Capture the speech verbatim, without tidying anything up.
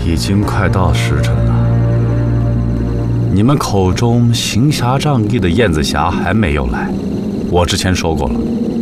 已经快到时辰了，你们口中行侠仗义的燕子侠还没有来。我之前说过了，